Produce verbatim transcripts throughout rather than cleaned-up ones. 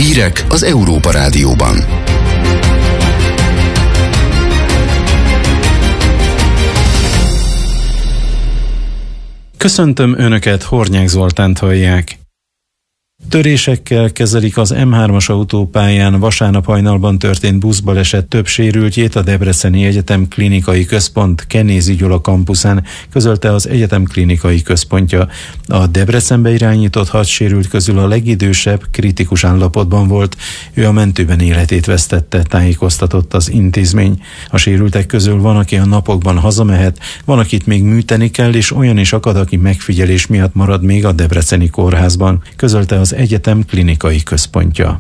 Hírek az Európa Rádióban. Köszöntöm Önöket, Hornyák Zoltánt hallják. Törésekkel kezelik az em hármas autópályán vasárnap hajnalban történt buszbaleset több sérültjét a Debreceni Egyetem Klinikai Központ Kenézi Gyula kampuszán, közölte az Egyetem Klinikai Központja. A Debrecenbe irányított hat sérült közül a legidősebb kritikus állapotban volt. Ő a mentőben életét vesztette, tájékoztatott az intézmény. A sérültek közül van, aki a napokban hazamehet, van, akit még műteni kell, és olyan is akad, aki megfigyelés miatt marad még a debreceni kórházban, közölte az Egyetem Klinikai Központja.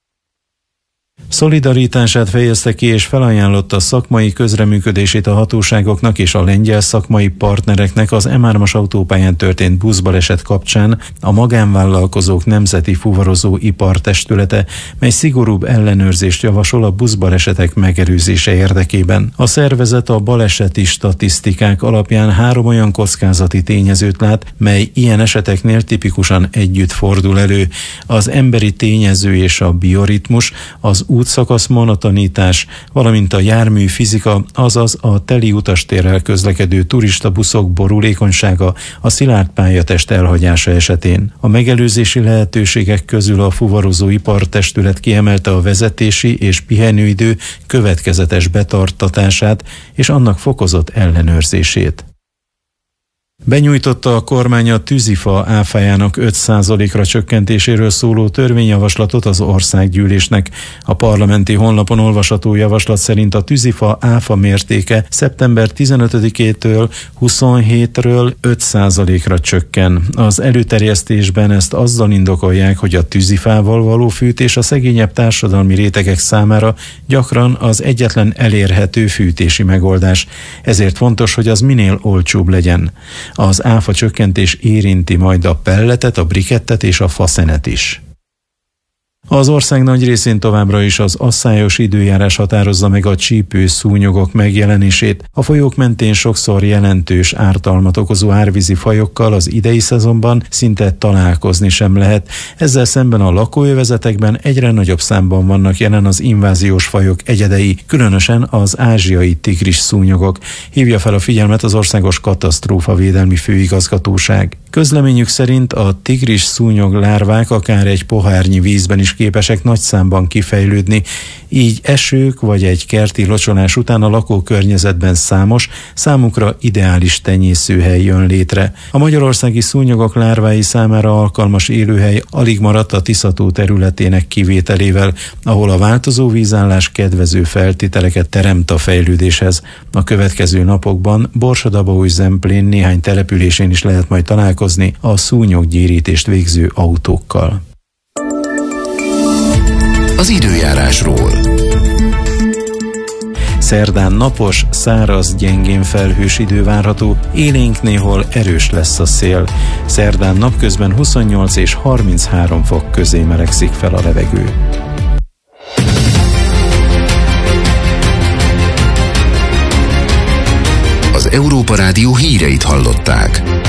Szolidaritását fejezte ki és felajánlotta szakmai közreműködését a hatóságoknak és a lengyel szakmai partnereknek az em hármas autópályán történt buszbaleset kapcsán a Magánvállalkozók Nemzeti Fuvarozó Ipartestülete, mely szigorúbb ellenőrzést javasol a buszbalesetek megelőzése érdekében. A szervezet a baleseti statisztikák alapján három olyan kockázati tényezőt lát, mely ilyen eseteknél tipikusan együtt fordul elő: az emberi tényező és a bioritmus, az útszakasz monotonitás, valamint a jármű fizika, azaz a teli utastérrel közlekedő turistabuszok borulékonysága a szilárd pályatest elhagyása esetén. A megelőzési lehetőségek közül a fuvarozó ipartestület kiemelte a vezetési és pihenőidő következetes betartatását és annak fokozott ellenőrzését. Benyújtotta a kormány a tűzifa áfájának öt százalékra csökkentéséről szóló törvényjavaslatot az országgyűlésnek. A parlamenti honlapon olvasható javaslat szerint a tűzifa áfa mértéke szeptember tizenötödikétől huszonhétről öt százalékra csökken. Az előterjesztésben ezt azzal indokolják, hogy a tűzifával való fűtés a szegényebb társadalmi rétegek számára gyakran az egyetlen elérhető fűtési megoldás. Ezért fontos, hogy az minél olcsóbb legyen. Az áfa csökkentés érinti majd a pelletet, a brikettet és a faszenet is. Az ország nagy részén továbbra is az asszályos időjárás határozza meg a csípő szúnyogok megjelenését. A folyók mentén sokszor jelentős ártalmat okozó árvízi fajokkal az idei szezonban szinte találkozni sem lehet. Ezzel szemben a lakóövezetekben egyre nagyobb számban vannak jelen az inváziós fajok egyedei, különösen az ázsiai tigris szúnyogok. Hívja fel a figyelmet az Országos Katasztrófavédelmi Főigazgatóság. Közleményük szerint a tigris szúnyog lárvák akár egy pohárnyi vízben is képesek nagy számban kifejlődni, így esők vagy egy kerti locsolás után a lakókörnyezetben számos, számukra ideális tenyészőhely jön létre. A magyarországi szúnyogok lárvái számára alkalmas élőhely alig maradt a Tisza-tó területének kivételével, ahol a változó vízállás kedvező feltételeket teremt a fejlődéshez. A következő napokban Borsod-Abaúj-Zemplén néhány településén is lehet majd találkozni a szúnyoggyérítést végző autókkal. Az időjárásról. Szerdán napos, száraz, gyengén felhős idő várható, élénk néhol erős lesz a szél. Szerdán napközben huszonnyolc és harminchárom fok közé melegszik fel a levegő. Az Európa Rádió híreit hallották.